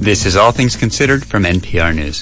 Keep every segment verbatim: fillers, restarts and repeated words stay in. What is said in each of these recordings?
This is All Things Considered from N P R News.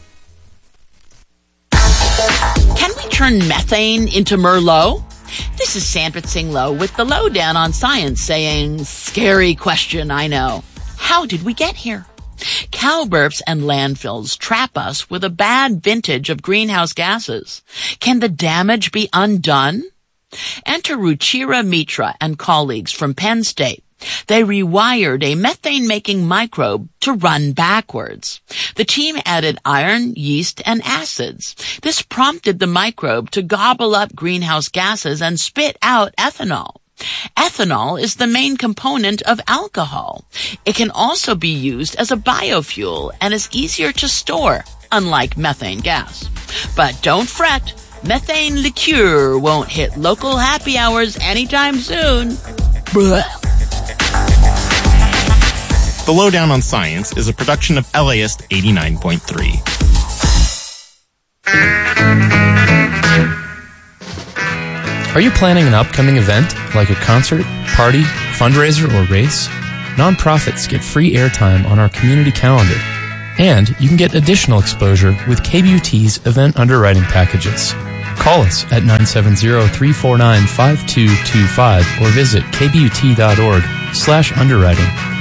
Can we turn methane into Merlot? This is Sandra Singh Low with the Lowdown on Science saying, scary question, I know. How did we get here? Cow burps and landfills trap us with a bad vintage of greenhouse gases. Can the damage be undone? Enter Ruchira Mitra and colleagues from Penn State. They rewired a methane-making microbe to run backwards. The team added iron, yeast, and acids. This prompted the microbe to gobble up greenhouse gases and spit out ethanol. Ethanol is the main component of alcohol. It can also be used as a biofuel and is easier to store, unlike methane gas. But don't fret, methane liqueur won't hit local happy hours anytime soon. Blah. The Lowdown on Science is a production of L A S eighty-nine point three. Are you planning an upcoming event like a concert, party, fundraiser, or race? Nonprofits get free airtime on our community calendar. And you can get additional exposure with K B U T's event underwriting packages. Call us at nine seven zero, three four nine, five two two five or visit k b u t dot org slash underwriting.